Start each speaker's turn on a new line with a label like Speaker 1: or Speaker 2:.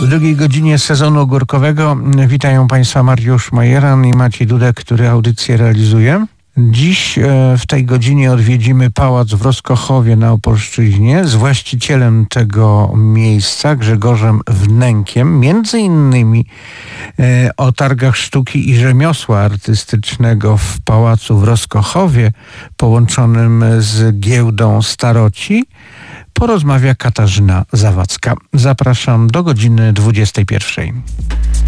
Speaker 1: W drugiej godzinie sezonu ogórkowego witają Państwa Mariusz Majeran i Maciej Dudek, który audycję realizuje. Dziś w tej godzinie odwiedzimy pałac w Rozkochowie na Opolszczyźnie z właścicielem tego miejsca, Grzegorzem Wnękiem, między innymi o targach sztuki i rzemiosła artystycznego w pałacu w Rozkochowie połączonym z giełdą Staroci porozmawia Katarzyna Zawadzka. Zapraszam do godziny 21.